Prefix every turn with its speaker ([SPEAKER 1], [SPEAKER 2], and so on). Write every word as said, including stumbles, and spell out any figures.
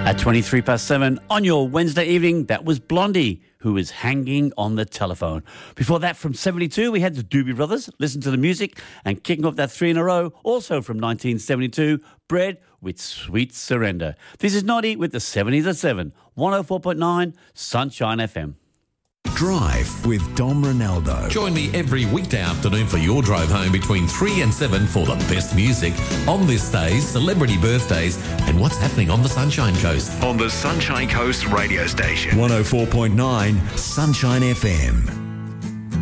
[SPEAKER 1] At twenty-three past seven on your Wednesday evening, that was Blondie, who is hanging on the telephone. Before that, from seventy-two, we had the Doobie Brothers, Listen to the Music, and kicking off that three in a row, also from nineteen seventy-two, Bread with Sweet Surrender. This is Noddy with the seventies at seven, one oh four point nine Sunshine F M.
[SPEAKER 2] Drive with Dom Ronaldo.
[SPEAKER 3] Join me every weekday afternoon for your drive home between three and seven for the best music, on this days, celebrity birthdays, and what's happening on the Sunshine Coast.
[SPEAKER 2] On the Sunshine Coast radio station. one oh four point nine Sunshine F M.